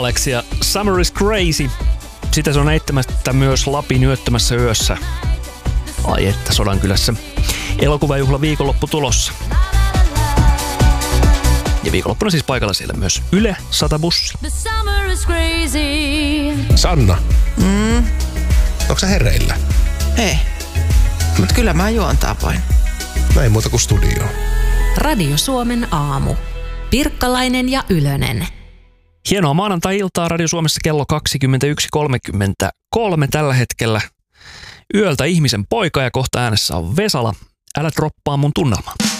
Alex ja Summer is Crazy. Sitä se on eittämättä myös Lapin yöttömässä yössä. Ai että, Sodankylässä. Elokuvajuhla viikonloppu tulossa. Ja viikonloppuna siis paikalla siellä myös Yle 100 bussi. Sanna, onko sä hereillä? Ei, mutta kyllä mä juontaa voin. Näin muuta kuin studioon. Radio Suomen aamu. Pirkkalainen ja Ylönen. Hienoa maanantai-iltaa Radio Suomessa kello 21.33 tällä hetkellä. Yöltä ihmisen poika ja kohta äänessä on Vesala. Älä droppaa mun tunnelmaa.